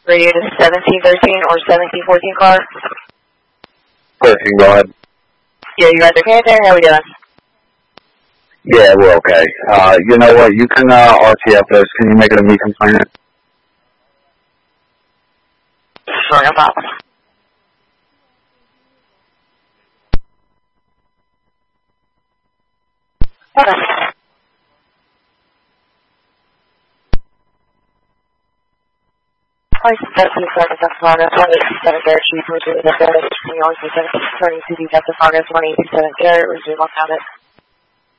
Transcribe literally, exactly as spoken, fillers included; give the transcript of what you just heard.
Radio to seventeen thirteen or seventeen fourteen car. thirteen, go ahead. Yeah, you guys okay there? How we doing? Yeah, we're okay. Uh, you know what? You can uh, R T F this. Can you make it a me complainant? Sure, no problem. Okay. License seventeen seven Fargo, one eighty-seven Garrett, Chief, resume the Garrett, New York, turning to the Fargo, one eighty-seven Garrett, resume on habit.